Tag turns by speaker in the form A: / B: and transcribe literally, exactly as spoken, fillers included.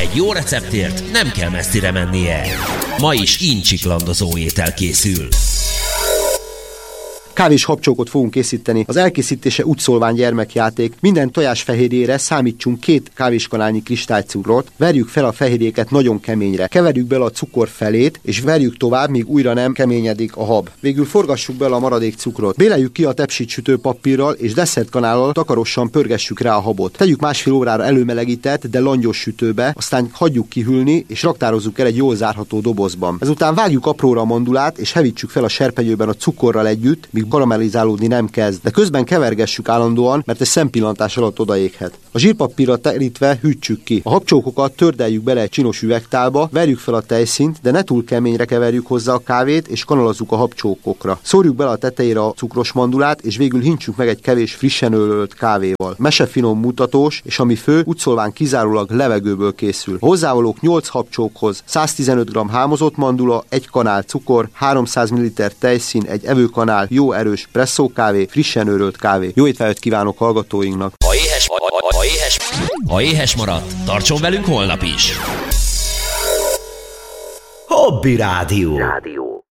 A: Egy jó receptért nem kell messzire mennie. Ma is incsiklandozó étel készül.
B: Kávés habcsókot fogunk készíteni. Az elkészítése úgyszólván gyermekjáték. Minden tojásfehérjére számítsunk két kávéskanálnyi kristálycukrot, verjük fel a fehérjéket nagyon keményre. Keverjük bele a cukor felét, és verjük tovább, míg újra nem keményedik a hab. Végül forgassuk bele a maradék cukrot. Béleljük ki a tepsit sütőpapírral, és desszertkanállal takarosan pörgessük rá a habot. Tegyük másfél órára előmelegített, de langyos sütőbe, aztán hagyjuk kihűlni, és raktározzuk el egy jól zárható dobozban. Ezután vágjuk apróra a mandulát, és hevítsük fel a serpenyőben a cukorral együtt, míg karamellizálódni nem kezd, de közben kevergessük állandóan, mert egy szempillantás alatt odaéghet. A zsírpapírra terítve hűtsük ki. A habcsókokat tördeljük bele egy csinos üvegtálba, verjük fel a tejszínt, de ne túl keményre keverjük hozzá a kávét, és kanalazzuk a habcsókokra. Szórjuk bele a tetejére a cukros mandulát, és végül hintsük meg egy kevés frissen ölött kávéval. Mesefinom mutatós, és ami fő, úgyszólván kizárólag levegőből készül. A hozzávalók nyolc habcsókhoz száztizenöt gramm hámozott mandula, egy kanál cukor, háromszáz milliliter tejszín, egy evőkanál jó erős presszó kávé, frissen őrölt kávé. Jó étvágyat kívánok hallgatóinknak!
A: Ha éhes, ha, ha, ha éhes, ha éhes maradt, tartson velünk holnap is!
C: Hobby Rádió. Rádió.